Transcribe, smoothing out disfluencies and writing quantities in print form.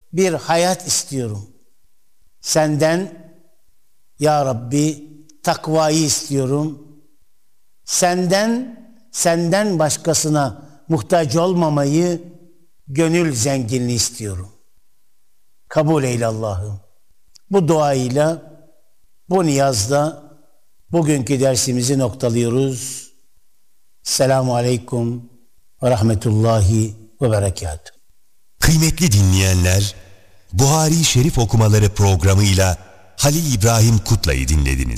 bir hayat istiyorum. Senden ya Rabbi takvayı istiyorum. Senden başkasına muhtaç olmamayı, gönül zenginliği istiyorum. Kabul eyle Allah'ım. Bu duayla, bu niyazla bugünkü dersimizi noktalıyoruz. Selamun Aleyküm ve Rahmetullahi ve Berekatuhu. Kıymetli dinleyenler, Buhari Şerif okumaları programıyla Halil İbrahim Kutlay'ı dinlediniz.